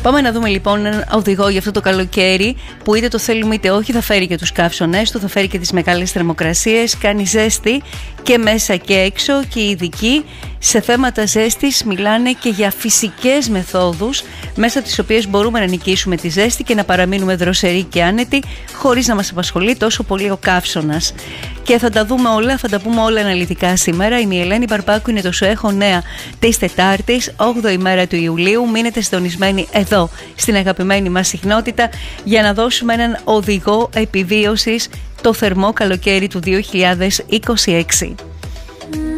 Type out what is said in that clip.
Πάμε να δούμε λοιπόν έναν οδηγό για αυτό το καλοκαίρι που είτε το θέλουμε είτε όχι θα φέρει και τους καύσονες του, θα φέρει και τις μεγάλες θερμοκρασίες, κάνει ζέστη και μέσα και έξω, και οι ειδικοί σε θέματα ζέστης μιλάνε και για φυσικές μεθόδους μέσα από τις οποίες μπορούμε να νικήσουμε τη ζέστη και να παραμείνουμε δροσεροί και άνετοι χωρίς να μας απασχολεί τόσο πολύ ο καύσωνας. Και θα τα δούμε όλα, θα τα πούμε όλα αναλυτικά σήμερα. Είμαι η Ελένη Μπαρμπάκου, είναι το Σου Έχω Νέα της Τετάρτης, 8η μέρα του Ιουλίου. Μείνετε συντονισμένοι εδώ στην αγαπημένη μας συχνότητα για να δώσουμε έναν οδηγό επιβίωσης το θερμό καλοκαίρι του 2026.